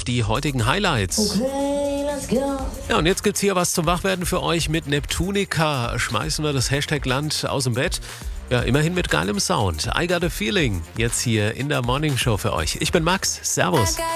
auf die heutigen Highlights. Okay, let's go. Ja, und jetzt gibt's hier was zum Wachwerden für euch mit Neptunica. Schmeißen wir das Hashtag Land aus dem Bett. Ja, immerhin mit geilem Sound. I got a feeling. Jetzt hier in der Morning Show für euch. Ich bin Max. Servus.